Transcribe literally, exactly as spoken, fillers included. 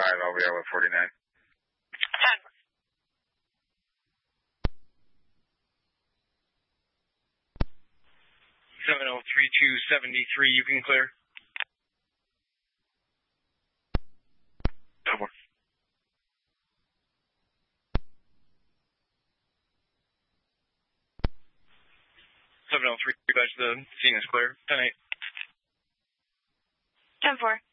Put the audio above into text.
five, I'll be out with forty-nine. ten. seven oh three two seventy-three, you can clear. ten four. seven oh three, back to the scene is clear. ten eight. ten four.